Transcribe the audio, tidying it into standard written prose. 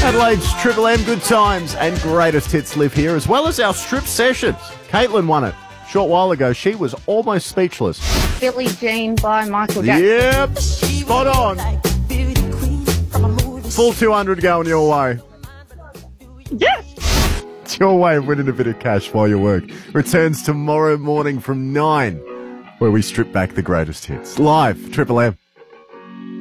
Adelaide's Triple M good times and greatest hits live here, as well as our strip sessions. Caitlin won it a short while ago. She was almost speechless. Billie Jean by Michael Jackson. Yep, spot on. Full 200 going your way. Yes. It's your way of winning a bit of cash while you work. Returns tomorrow morning from 9, where we strip back the greatest hits. Live, Triple M.